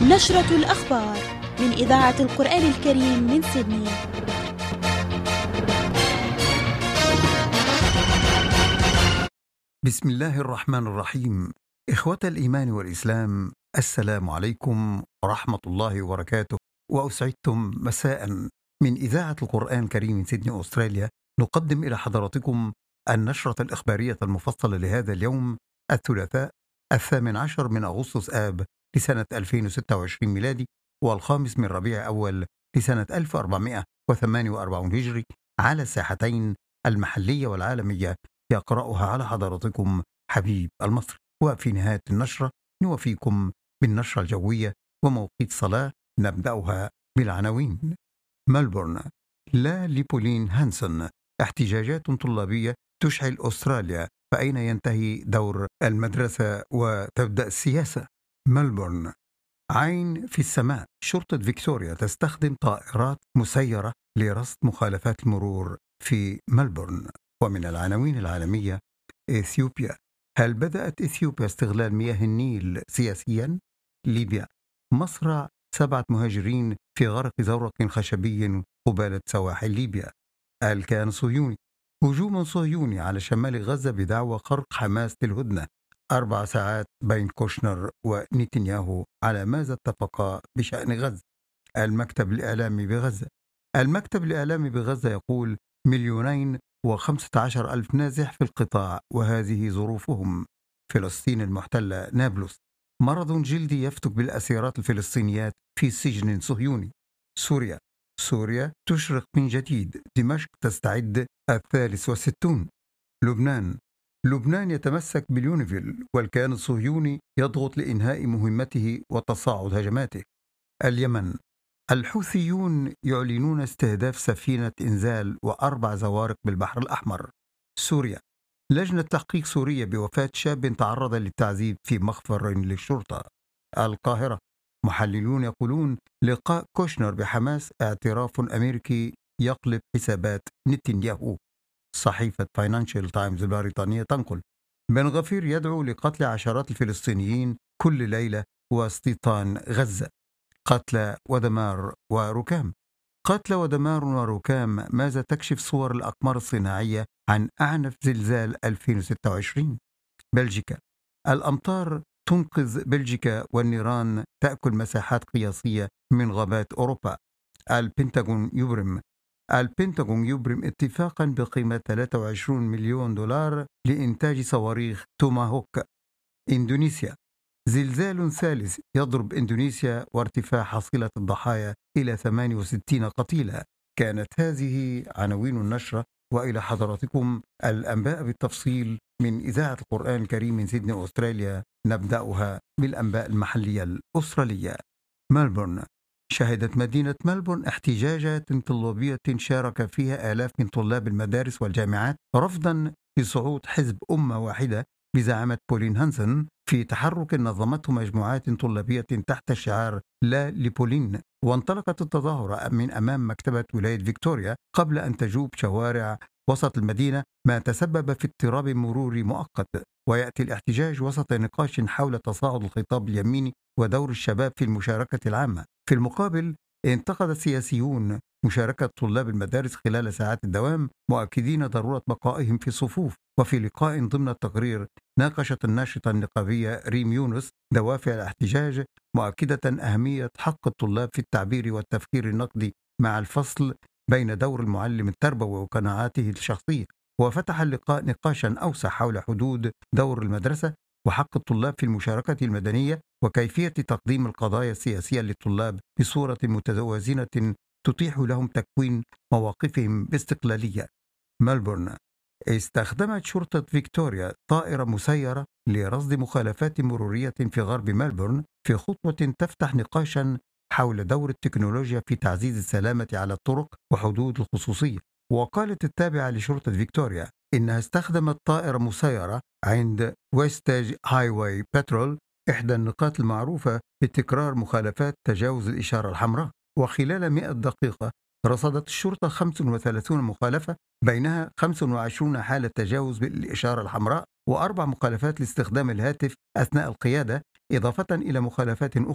نشرة الأخبار من إذاعة القرآن الكريم من سيدني. بسم الله الرحمن الرحيم. إخوة الإيمان والإسلام، السلام عليكم ورحمة الله وبركاته، وأسعدتم مساء من إذاعة القرآن الكريم من سيدني أستراليا. نقدم إلى حضراتكم النشرة الإخبارية المفصلة لهذا اليوم الثلاثاء 18 من أغسطس آب لسنة 2026 ميلادي، والخامس من ربيع أول لسنة 1448 هجري، على الساحتين المحلية والعالمية. يقرأها على حضراتكم حبيب المصري. وفي نهاية النشرة نوفيكم بالنشرة الجوية وموقيت صلاة. نبدأها بالعناوين. ملبورن، لا لبولين هانسون، احتجاجات طلابية تشعل أستراليا، فأين ينتهي دور المدرسة وتبدأ السياسة؟ ملبورن، عين في السماء، شرطة فيكتوريا تستخدم طائرات مسيرة لرصد مخالفات المرور في ملبورن. ومن العناوين العالمية، إثيوبيا، هل بدأت إثيوبيا استغلال مياه النيل سياسيا؟ ليبيا، مصرع 7 مهاجرين في غرق زورق خشبي قبالة سواحل ليبيا. الكيان الصهيوني، هجوم صهيوني على شمال غزة بدعوى خرق حماس للهدنة. 4 ساعات بين كوشنر ونتنياهو على ماذا اتفقا بشأن غزة. المكتب الإعلامي بغزة، المكتب الإعلامي بغزة يقول 2,015,000 نازح في القطاع وهذه ظروفهم. فلسطين المحتلة، نابلس، مرض جلدي يفتك بالأسيرات الفلسطينيات في سجن صهيوني. سوريا، سوريا تشرق من جديد، دمشق تستعد 63. لبنان، لبنان يتمسك باليونيفيل والكيان الصهيوني يضغط لإنهاء مهمته وتصاعد هجماته. اليمن، الحوثيون يعلنون استهداف سفينة إنزال و4 زوارق بالبحر الأحمر. سوريا، لجنة تحقيق سورية بوفاة شاب تعرض للتعذيب في مخفر للشرطة. القاهرة، محللون يقولون لقاء كوشنر بحماس اعتراف أمريكي يقلب حسابات نتنياهو. صحيفة فاينانشال تايمز البريطانية تنقل بن غفير يدعو لقتل عشرات الفلسطينيين كل ليلة واستيطان غزة. قتلى ودمار وركام، قتلى ودمار وركام، ماذا تكشف صور الأقمار الصناعية عن أعنف زلزال 2026؟ بلجيكا، الأمطار تنقذ بلجيكا والنيران تأكل مساحات قياسية من غابات أوروبا. البنتاغون يبرم اتفاقا بقيمة 23 مليون دولار لإنتاج صواريخ توماهوك. إندونيسيا، زلزال ثالث يضرب إندونيسيا وارتفاع حصيلة الضحايا إلى 68 قتيلا. كانت هذه عناوين النشرة، وإلى حضراتكم الأنباء بالتفصيل من إذاعة القرآن الكريم من سيدني أستراليا. نبدأها بالأنباء المحلية الأسترالية. ملبورن، شهدت مدينة ملبورن احتجاجات طلابية شارك فيها آلاف من طلاب المدارس والجامعات رفضا لصعود حزب أمة واحدة بزعامة بولين هانسون في تحرك نظمته مجموعات طلابية تحت شعار لا لبولين. وانطلقت التظاهرة من أمام مكتبة ولاية فيكتوريا قبل أن تجوب شوارع وسط المدينة، ما تسبب في اضطراب مروري مؤقت. ويأتي الاحتجاج وسط نقاش حول تصاعد الخطاب اليميني ودور الشباب في المشاركة العامة. في المقابل، انتقد سياسيون مشاركة طلاب المدارس خلال ساعات الدوام، مؤكدين ضرورة بقائهم في الصفوف. وفي لقاء ضمن التقرير، ناقشت الناشطة النقابية ريم يونس دوافع الاحتجاج، مؤكدة أهمية حق الطلاب في التعبير والتفكير النقدي مع الفصل بين دور المعلم التربوي وقناعاته الشخصية. وفتح اللقاء نقاشا أوسع حول حدود دور المدرسة وحق الطلاب في المشاركة المدنية، وكيفية تقديم القضايا السياسية للطلاب بصورة متوازنة تتيح لهم تكوين مواقفهم باستقلالية. ملبورن، استخدمت شرطة فيكتوريا طائرة مسيرة لرصد مخالفات مرورية في غرب ملبورن في خطوة تفتح نقاشا حول دور التكنولوجيا في تعزيز السلامة على الطرق وحدود الخصوصية. وقالت التابعة لشرطة فيكتوريا إنها استخدمت طائرة مسيرة عند ويستاج هايواي بترول، إحدى النقاط المعروفة بتكرار مخالفات تجاوز الإشارة الحمراء. وخلال 100 دقيقة رصدت الشرطة 35 مخالفة، بينها 25 حالة تجاوز بالإشارة الحمراء و4 مخالفات لاستخدام الهاتف أثناء القيادة، إضافة إلى مخالفات أخرى.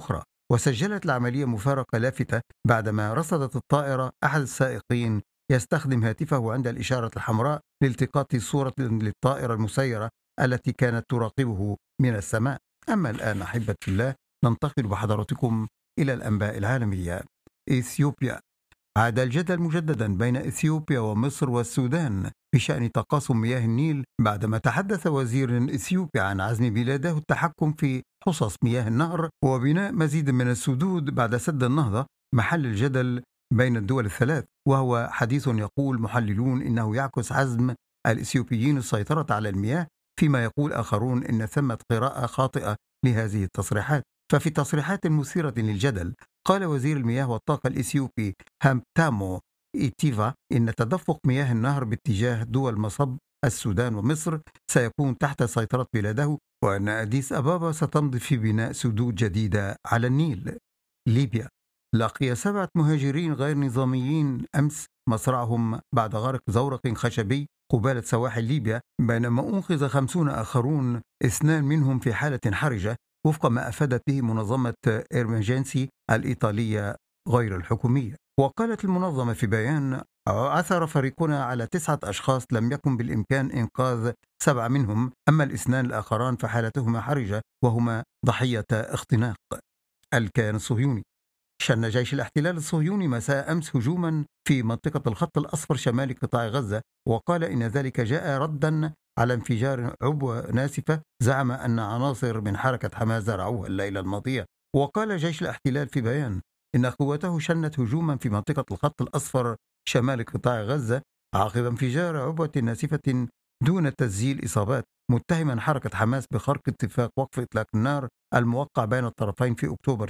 وسجلت العملية مفارقة لافتة بعدما رصدت الطائرة أحد السائقين يستخدم هاتفه عند الإشارة الحمراء لالتقاط صورة للطائرة المسيرة التي كانت تراقبه من السماء. أما الآن أحبة الله، ننتقل بحضراتكم إلى الأنباء العالمية. إثيوبيا. عاد الجدل مجددا بين إثيوبيا ومصر والسودان بشأن تقاسم مياه النيل بعدما تحدث وزير إثيوبي عن عزم بلاده التحكم في حصص مياه النهر وبناء مزيد من السدود بعد سد النهضة، محل الجدل بين الدول الثلاث، وهو حديث يقول محللون إنه يعكس عزم الإثيوبيين السيطرة على المياه، فيما يقول آخرون إن ثمة قراءة خاطئة لهذه التصريحات. ففي تصريحات مثيرة للجدل قال وزير المياه والطاقة الإثيوبي هامتامو إيتيفا إن تدفق مياه النهر باتجاه دول مصب السودان ومصر سيكون تحت سيطرة بلاده، وأن أديس أبابا ستمضي في بناء سدود جديدة على النيل. ليبيا. لقي 7 مهاجرين غير نظاميين أمس مصرعهم بعد غرق زورق خشبي قبالة سواحل ليبيا، بينما أنقذ 50 آخرون، 2 منهم في حالة حرجة وفق ما أفادت به منظمة إيرمجنسي الإيطالية غير الحكومية. وقالت المنظمة في بيان: عثر فريقنا على 9 أشخاص لم يكن بالإمكان إنقاذ 7 منهم، أما الاثنان الآخران فحالتهما حرجة وهما ضحية اختناق. الكيان الصهيوني. شن جيش الاحتلال الصهيوني مساء أمس هجوما في منطقة الخط الأصفر شمال قطاع غزة، وقال إن ذلك جاء ردا على انفجار عبوة ناسفة زعم أن عناصر من حركة حماس زرعوها الليلة الماضية. وقال جيش الاحتلال في بيان إن قوته شنت هجوما في منطقة الخط الأصفر شمال قطاع غزة عقب انفجار عبوة ناسفة دون تسجيل إصابات، متهما حركة حماس بخرق اتفاق وقف إطلاق النار الموقع بين الطرفين في أكتوبر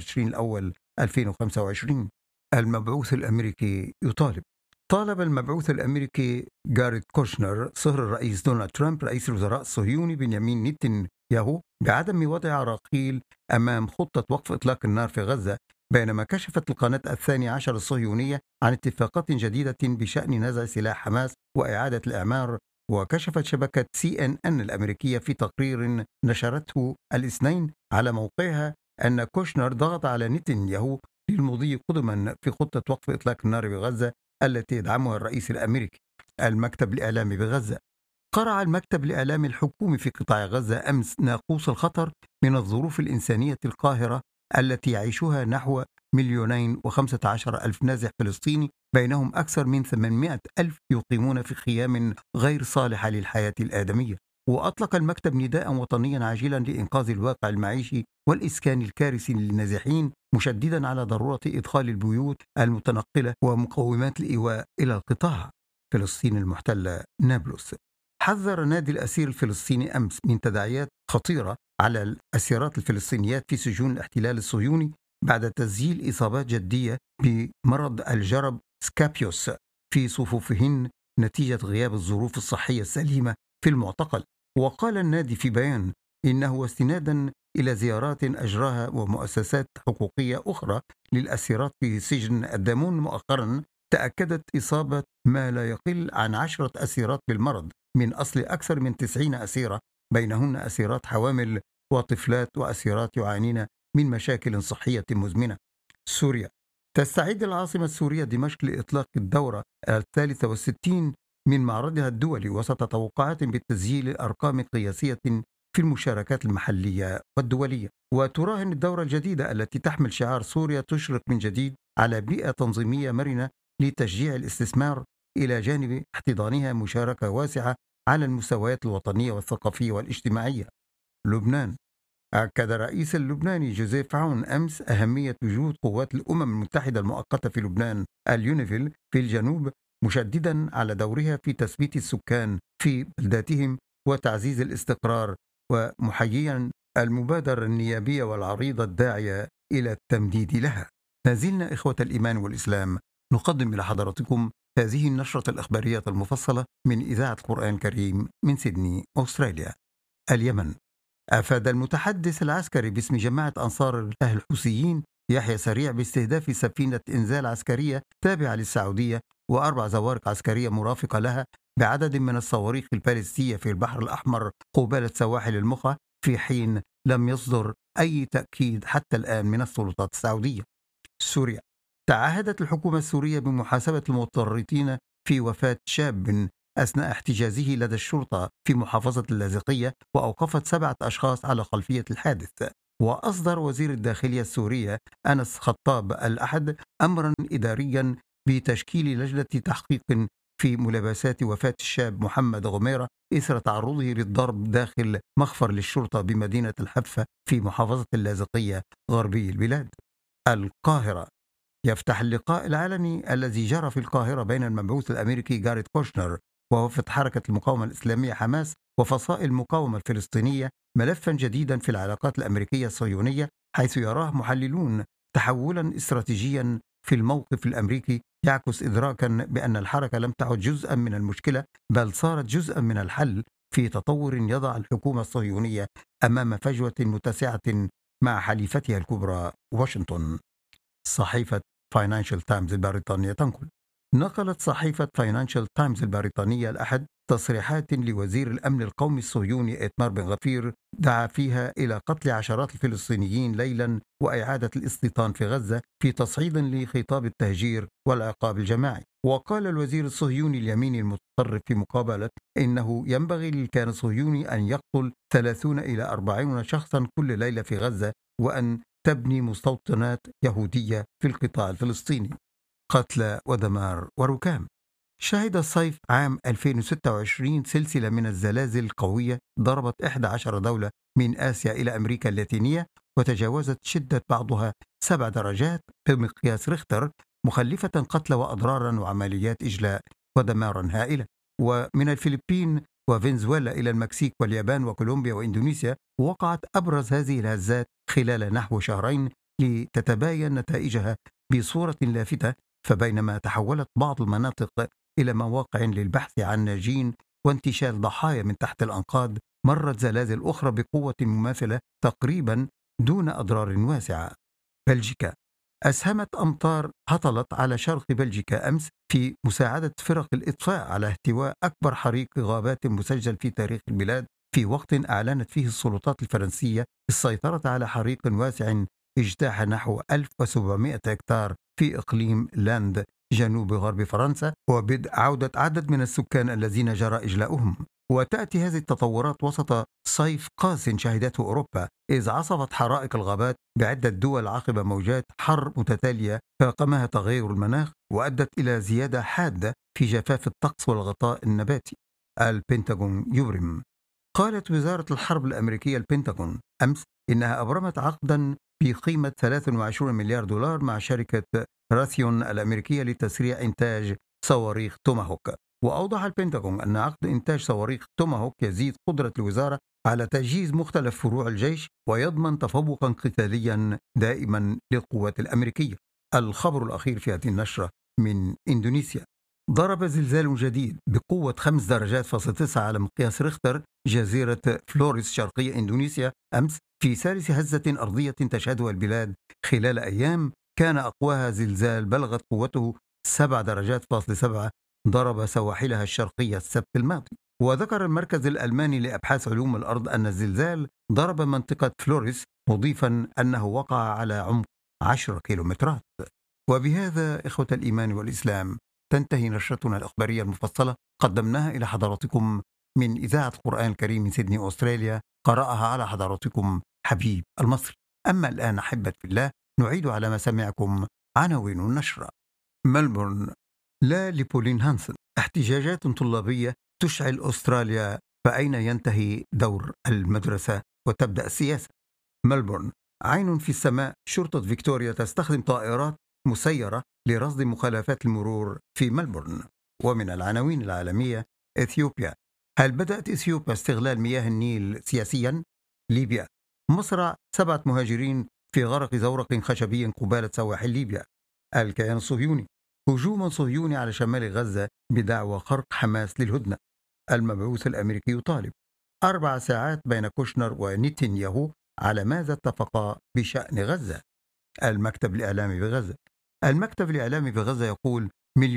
2025. المبعوث الأمريكي يطالب. طالب المبعوث الأمريكي جاريد كوشنر صهر الرئيس دونالد ترامب رئيس الوزراء الصهيوني بنيامين نتنياهو بعدم وضع عراقيل أمام خطة وقف إطلاق النار في غزة، بينما كشفت القناة 12 الصهيونية عن اتفاقات جديدة بشأن نزع سلاح حماس وإعادة الإعمار. وكشفت شبكة CNN الأمريكية في تقرير نشرته الاثنين على موقعها أن كوشنر ضغط على نتنياهو للمضي قدما في خطة وقف إطلاق النار بغزة التي يدعمها الرئيس الأمريكي. المكتب الإعلامي بغزة. قرع المكتب الإعلامي الحكومي في قطاع غزة أمس ناقوس الخطر من الظروف الإنسانية القاهرة التي يعيشها نحو 2,015,000 نازح فلسطيني، بينهم أكثر من 800,000 يقيمون في خيام غير صالحة للحياة الآدمية. وأطلق المكتب نداء وطنيا عاجلا لإنقاذ الواقع المعيشي والإسكان الكارثي للنازحين، مشددا على ضرورة إدخال البيوت المتنقلة ومقومات الإيواء إلى القطاع. فلسطين المحتلة. نابلس. حذر نادي الأسير الفلسطيني أمس من تداعيات خطيرة على الأسيرات الفلسطينيات في سجون الاحتلال الصهيوني بعد تسجيل إصابات جدية بمرض الجرب سكابيوس في صفوفهن نتيجة غياب الظروف الصحية السليمة في المعتقل. وقال النادي في بيان إنه واستنادا إلى زيارات أجراها ومؤسسات حقوقية أخرى للأسيرات في سجن الدامون مؤخرا، تأكدت إصابة ما لا يقل عن 10 أسيرات بالمرض من أصل أكثر من 90 أسيرة، بينهن أسيرات حوامل وطفلات وأسيرات يعانين من مشاكل صحية مزمنة. سوريا. تستعد العاصمة السورية دمشق لإطلاق الدورة 63 من معرضها الدولي وسط توقعات بتسجيل أرقام قياسية في المشاركات المحلية والدولية. وتراهن الدورة الجديدة التي تحمل شعار سوريا تشرق من جديد على بيئة تنظيمية مرنة لتشجيع الاستثمار، إلى جانب احتضانها مشاركة واسعة على المستويات الوطنية والثقافية والاجتماعية. لبنان. أكد الرئيس اللبناني جوزيف عون أمس أهمية وجود قوات الأمم المتحدة المؤقتة في لبنان اليونيفيل في الجنوب، مشددا على دورها في تثبيت السكان في بلداتهم وتعزيز الاستقرار، ومحييا المبادرة النيابية والعريضة الداعية إلى التمديد لها. نازلنا إخوة الإيمان والإسلام نقدم إلى حضراتكم هذه النشرة الإخبارية المفصلة من إذاعة القرآن الكريم من سيدني، أستراليا. اليمن. أفاد المتحدث العسكري باسم جماعة أنصار الله الحوثيين يحيى سريع باستهداف سفينة إنزال عسكرية تابعة للسعودية و4 زوارق عسكرية مرافقة لها بعدد من الصواريخ البالستية في البحر الأحمر قبالة سواحل المخا، في حين لم يصدر أي تأكيد حتى الآن من السلطات السعودية. سوريا. تعهدت الحكومة السورية بمحاسبة المتورطين في وفاة شاب أثناء احتجازه لدى الشرطة في محافظة اللاذقية، وأوقفت 7 أشخاص على خلفية الحادث. وأصدر وزير الداخلية السورية أنس خطاب الأحد أمرا إداريا بتشكيل لجنة تحقيق في ملابسات وفاة الشاب محمد غميرة إثر تعرضه للضرب داخل مخفر للشرطة بمدينة الحفة في محافظة اللاذقية غربي البلاد. القاهرة. يفتح اللقاء العلني الذي جرى في القاهرة بين المبعوث الأمريكي جاريد كوشنر ووفد حركة المقاومة الإسلامية حماس وفصائل المقاومة الفلسطينية ملفا جديدا في العلاقات الأمريكية الصهيونية، حيث يراه محللون تحولا استراتيجيا في الموقف الأمريكي يعكس إدراكا بأن الحركة لم تعد جزءا من المشكلة، بل صارت جزءا من الحل في تطور يضع الحكومة الصهيونية أمام فجوة متسعة مع حليفتها الكبرى واشنطن. صحيفة فاينانشال تايمز البريطانية تنقل: نقلت صحيفة فاينانشال تايمز البريطانية الأحد تصريحات لوزير الأمن القومي الصهيوني إيتمار بن غفير دعا فيها إلى قتل عشرات الفلسطينيين ليلا وإعادة الاستيطان في غزة في تصعيد لخطاب التهجير والعقاب الجماعي. وقال الوزير الصهيوني اليميني المتطرف في مقابلة إنه ينبغي للكيان الصهيوني أن يقتل 30 إلى 40 شخصا كل ليلة في غزة، وأن تبني مستوطنات يهودية في القطاع الفلسطيني. قتلى ودمار وركام. شهد الصيف عام 2026 سلسلة من الزلازل القوية ضربت 11 دولة من آسيا إلى أمريكا اللاتينية، وتجاوزت شدة بعضها 7 درجات بمقياس ريختر، مخلفة قتلى وأضرارا وعمليات إجلاء ودمارا هائلة. ومن الفلبين وفنزويلا إلى المكسيك واليابان وكولومبيا وإندونيسيا وقعت أبرز هذه الهزات خلال نحو شهرين، لتتباين نتائجها بصورة لافتة. فبينما تحولت بعض المناطق إلى مواقع للبحث عن ناجين وانتشال ضحايا من تحت الأنقاض، مرت زلازل أخرى بقوة مماثلة تقريبا دون أضرار واسعة. بلجيكا. أسهمت أمطار هطلت على شرق بلجيكا أمس في مساعدة فرق الإطفاء على احتواء أكبر حريق غابات مسجل في تاريخ البلاد، في وقت أعلنت فيه السلطات الفرنسية السيطرة على حريق واسع اجتاح نحو 1700 هكتار في إقليم لاند جنوب غرب فرنسا، وبدء عودة عدد من السكان الذين جرى إجلاؤهم. وتأتي هذه التطورات وسط صيف قاس شهدته أوروبا، إذ عصفت حرائق الغابات بعدة دول عقب موجات حر متتالية فاقمها تغير المناخ، وأدت إلى زيادة حادة في جفاف الطقس والغطاء النباتي. البنتاغون يبرم. قالت وزارة الحرب الأمريكية البنتاغون أمس إنها أبرمت عقدا بقيمة 23 مليار دولار مع شركة راثيون الأمريكية لتسريع إنتاج صواريخ توماهوك. وأوضح البنتاغون أن عقد إنتاج صواريخ توماهوك يزيد قدرة الوزارة على تجهيز مختلف فروع الجيش، ويضمن تفوقا قتاليا دائما للقوات الأمريكية. الخبر الأخير في هذه النشرة من إندونيسيا. ضرب زلزال جديد بقوة 5 درجات فاصل 9 على مقياس ريختر جزيرة فلوريس شرقية إندونيسيا أمس، في ثالث هزة أرضية تشهدها البلاد خلال أيام كان أقواها زلزال بلغت قوته 7 درجات فاصل 7 ضرب سواحلها الشرقية السبت الماضي. وذكر المركز الألماني لأبحاث علوم الأرض أن الزلزال ضرب منطقة فلوريس، مضيفا أنه وقع على عمق 10 كيلومترات. وبهذا إخوة الإيمان والإسلام تنتهي نشرتنا الإخبارية المفصلة، قدمناها إلى حضراتكم من إذاعة القرآن الكريم من سيدني أستراليا، قرأها على حضراتكم حبيب المصري. أما الآن أحبة في الله نعيد على مسامعكم عناوين النشرة. ملبورن. لا لبولين هانسن. احتجاجات طلابية تشعل أستراليا، فأين ينتهي دور المدرسة وتبدأ السياسة؟ ملبورن. عين في السماء. شرطة فيكتوريا تستخدم طائرات مسيرة لرصد مخالفات المرور في ملبورن. ومن العناوين العالمية، إثيوبيا. هل بدأت إثيوبيا استغلال مياه النيل سياسيا؟ ليبيا. مصرع 7 مهاجرين في غرق زورق خشبي قبالة سواحل ليبيا. الكيان الصهيوني. هجوم صهيوني على شمال غزة بدعوى خرق حماس للهدنة. المبعوث الأمريكي يطالب 4 ساعات بين كوشنر ونتنياهو على ماذا اتفقا بشأن غزة. المكتب الإعلامي بغزة. المكتب الإعلامي بغزة يقول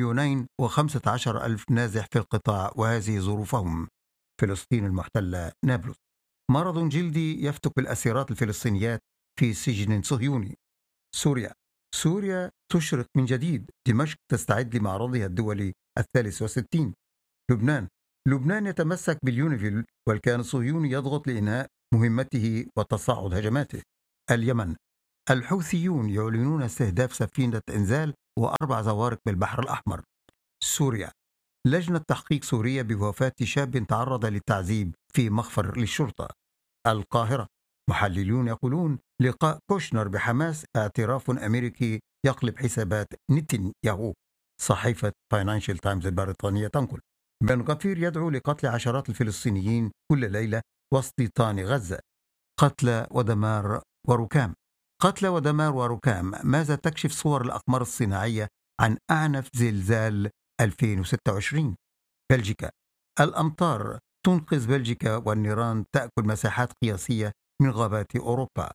2,015,000 نازح في القطاع وهذه ظروفهم. فلسطين المحتلة. نابلس. مرض جلدي يفتك بالأسيرات الفلسطينيات في سجن صهيوني. سوريا تشرق من جديد، دمشق تستعد لمعرضها الدولي 63. لبنان يتمسك باليونيفيل والكيان الصهيوني يضغط لإنهاء مهمته وتصاعد هجماته. اليمن، الحوثيون يعلنون استهداف سفينة إنزال و4 زوارق بالبحر الأحمر. سوريا، لجنة تحقيق سورية بوفاة شاب تعرض للتعذيب في مخفر للشرطة. القاهرة، محللون يقولون لقاء كوشنر بحماس اعتراف أمريكي يقلب حسابات نتنياهو. صحيفة فاينانشال تايمز البريطانية تنقل: بن غفير يدعو لقتل عشرات الفلسطينيين كل ليلة واستيطان غزة. قتلى ودمار وركام. ماذا تكشف صور الأقمار الصناعية عن أعنف زلزال 2026؟ بلجيكا، الأمطار تنقذ بلجيكا والنيران تأكل مساحات قياسية من غابات أوروبا.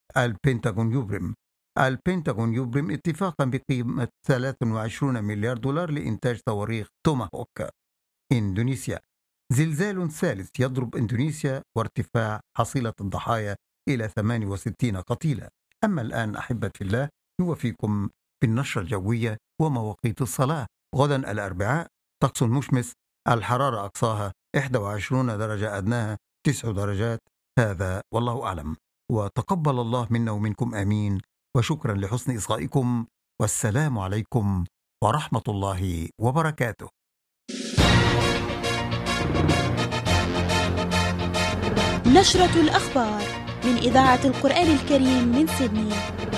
البنتاغون يبرم اتفاقا بقيمة 23 مليار دولار لإنتاج صواريخ توماهوك. إندونيسيا، زلزال ثالث يضرب إندونيسيا وارتفاع حصيلة الضحايا إلى 68 قتيلا. أما الآن أحبة في الله، نوفيكم بالنشرة الجوية ومواقيت الصلاة. غدا الأربعاء طقس مشمس، الحرارة أقصاها 21 درجة، أدناها 9 درجات. هذا والله أعلم، وتقبل الله منا ومنكم آمين، وشكرا لحسن إصغائكم، والسلام عليكم ورحمة الله وبركاته. نشرة الأخبار من إذاعة القرآن الكريم من سيدني.